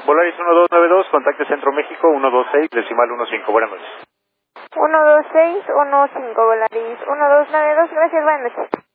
Volaris 1292, contacte Centro México 126, decimal 15. Buenas noches. 12615 Volaris 1292, gracias, buenas noches.